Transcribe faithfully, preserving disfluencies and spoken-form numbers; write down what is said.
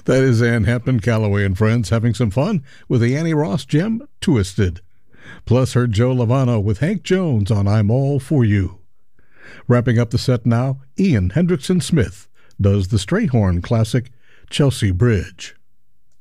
That is Ann Hampton Calloway and friends having some fun with the Annie Ross gem Twisted. Plus heard Joe Lovano with Hank Jones on I'm All For You. Wrapping up the set now, Ian Hendrickson Smith does the Strayhorn classic Chelsea Bridge.